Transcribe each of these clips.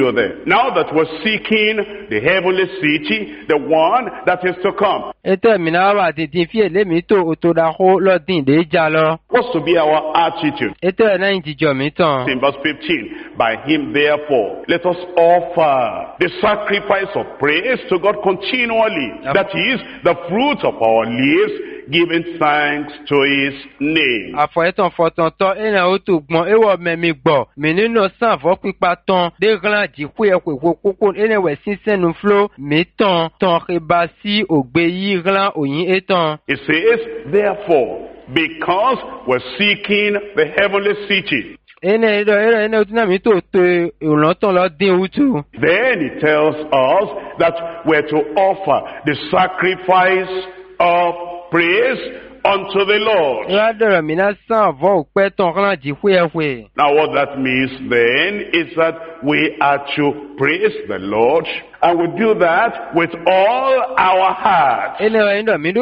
to them. Now that we're seeking the heavenly city, the one that is to come. What's to be our attitude? In verse 15, by him therefore, let us offer the sacrifice of praise to God continually. That is, the fruit of our lips, giving thanks to his name. It says, therefore, because we're seeking the heavenly city. Then it tells us that we're to offer the sacrifice of praise unto the Lord. Now what that means then is that we are to praise the Lord, and we do that with all our heart. You know,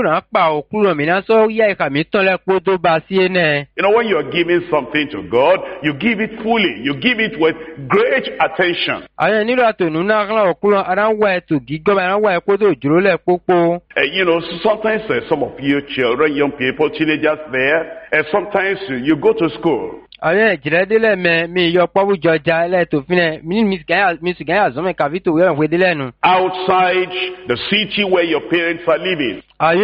when you are giving something to God, you give it fully. You give it with great attention. You know, sometimes some of you children, young people, teenagers there, and sometimes you go to school. Outside the city where your parents are living. And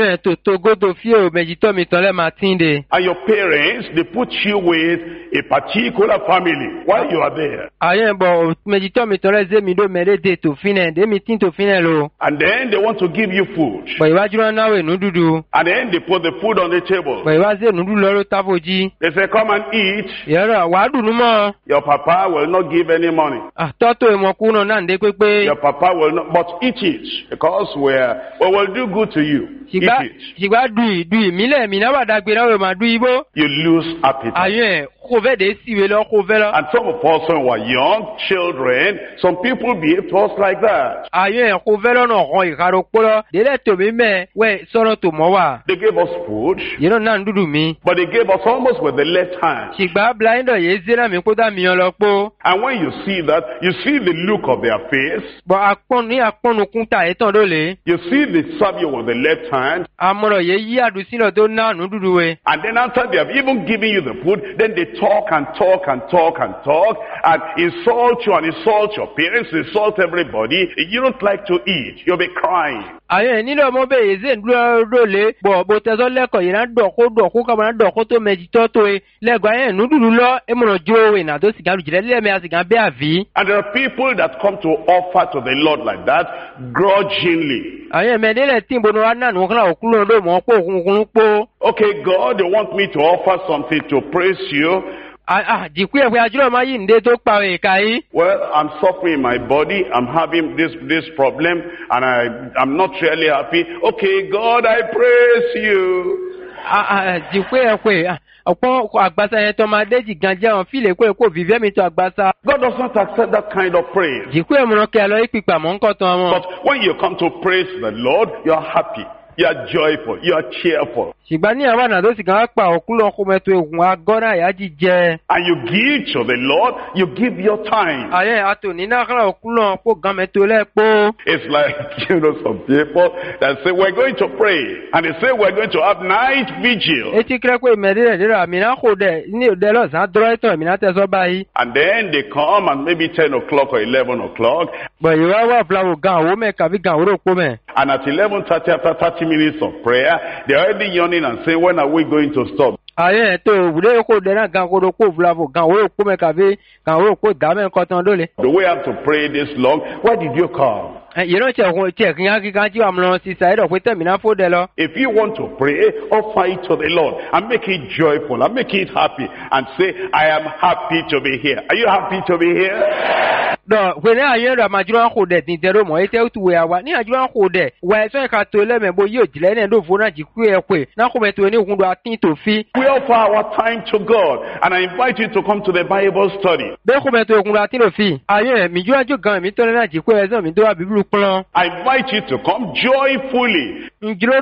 your parents, they put you with a particular family while you are there. And then they want to give you food. And then they put the food on the table. They say, come and eat. Your papa will not give any money. Your papa will not, but eat it, because we will do good to you. Eat it. You lose appetite. And some of us, when we were young children, some people behave to us like that. They gave us food, but they gave us almost with the left hand. And when you see that, you see the look of their face. You see they serve you with the left hand. And then after they have even given you the food, then they talk and talk and talk and talk and insult you and insult your parents, insult everybody. You don't like to eat. You'll be crying. And there are people that come to offer to the Lord like that, grudgingly. Okay, God, you want me to offer something to praise you? Well, I'm suffering in my body. I'm having this problem, and I'm not really happy. Okay, God, I praise you. God does not accept that kind of praise. But when you come to praise the Lord, you are happy. You are joyful. You are cheerful. And you give to the Lord, you give your time. It's like, you know, some people that say, we're going to pray. And they say, we're going to have night vigil. And then they come and maybe 10 o'clock or 11 o'clock. And at 11:30, after 30 minutes of prayer, they're already yawning and saying, when are we going to stop? The way I have to pray this long, why did you come? If you want to pray, offer it to the Lord and make it joyful and make it happy and say, I am happy to be here. Are you happy to be here? We offer our time to God, and I invite you to come to the Bible study. I invite you to come joyfully.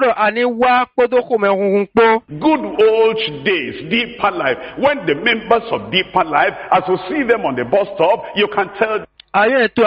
Good old days, Deeper Life. When the members of Deeper Life, as you see them on the bus stop, you can tell